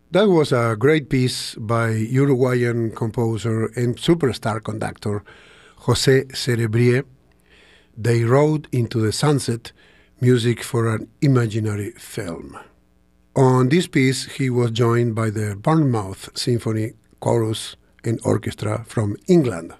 That was a great piece by Uruguayan composer and superstar conductor José Cerebrier. They rode into the sunset, music for an imaginary film. On this piece, he was joined by the Bournemouth Symphony Chorus and Orchestra from England.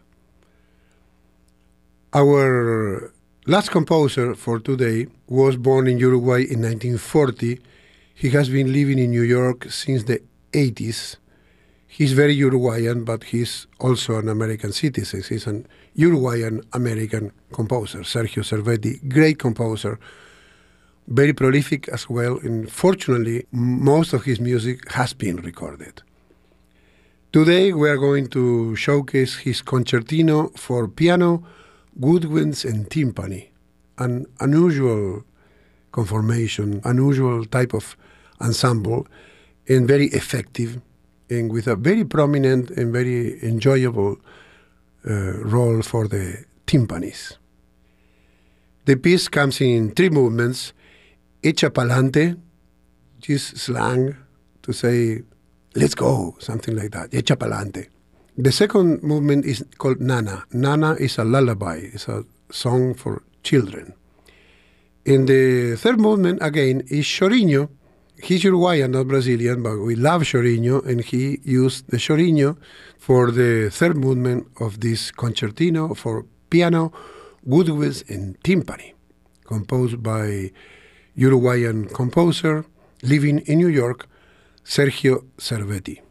Our last composer for today was born in Uruguay in 1940. He has been living in New York since the 80s. He's very Uruguayan, but he's also an American citizen. He's an Uruguayan-American composer, Sergio Cervetti, great composer, very prolific as well, and fortunately, most of his music has been recorded. Today, we are going to showcase his concertino for piano, woodwinds, and timpani, an unusual conformation, unusual type of ensemble, and very effective, and with a very prominent and very enjoyable role for the timpanis. The piece comes in 3 movements: echa pa'lante, which is slang to say, let's go, something like that, echa pa'lante. The second movement is called Nana. Nana is a lullaby, it's a song for children. In the third movement, again, is Chorinho. He's Uruguayan, not Brazilian, but we love Chorinho, and he used the Chorinho for the third movement of this concertino for piano, woodwinds, and timpani, composed by Uruguayan composer living in New York, Sergio Cervetti.